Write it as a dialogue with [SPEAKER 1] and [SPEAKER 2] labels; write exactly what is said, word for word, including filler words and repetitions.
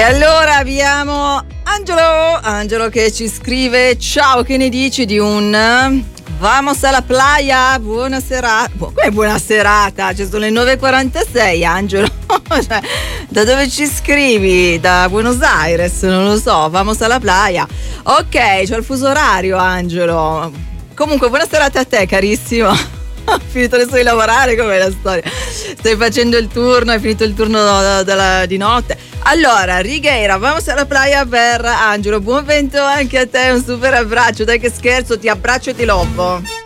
[SPEAKER 1] allora abbiamo Angelo, Angelo che ci scrive: ciao, che ne dici di un vamos alla playa? Buona serata. Come buona serata? Ci sono le nove e quarantasei, Angelo. Cioè, da dove ci scrivi? Da Buenos Aires? Non lo so, vamos alla playa. Ok, c'ho il fuso orario, Angelo. Comunque, buona serata a te, carissimo. Ho finito adesso di lavorare, com'è la storia? Stai facendo il turno, hai finito il turno della, di notte. Allora, Righeira, vamos alla playa per Angelo. Buon vento anche a te, un super abbraccio. Dai che scherzo, ti abbraccio e ti lovo.